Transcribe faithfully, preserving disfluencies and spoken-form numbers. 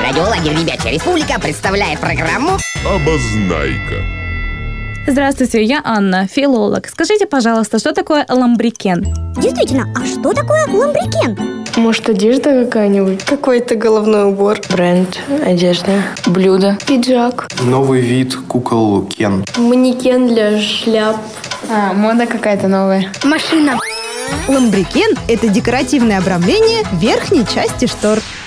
Радио «Лагерь Ребячья Республика» представляет программу «Обознайка». Здравствуйте, я Анна, филолог. Скажите, пожалуйста, что такое ламбрикен? Действительно, а что такое ламбрикен? Может, одежда какая-нибудь? Какой-то головной убор. Бренд одежды. Блюдо. Пиджак. Новый вид кукол Кен. Манекен для шляп. А, мода какая-то новая. Машина. Ламбрикен – это декоративное обрамление верхней части штор.